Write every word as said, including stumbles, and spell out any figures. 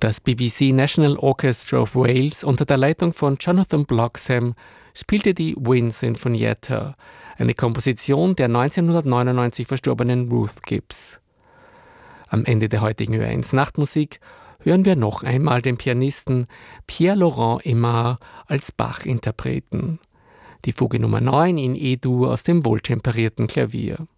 Das B B C National Orchestra of Wales unter der Leitung von Jonathan Bloxham spielte die Wynn-Sinfonietta, eine Komposition der neunzehnhundertneunundneunzig verstorbenen Ruth Gibbs. Am Ende der heutigen Ö eins Nachtmusik hören wir noch einmal den Pianisten Pierre-Laurent Aimard als Bach-Interpreten. Die Fuge Nummer neun in E-Dur aus dem wohltemperierten Klavier.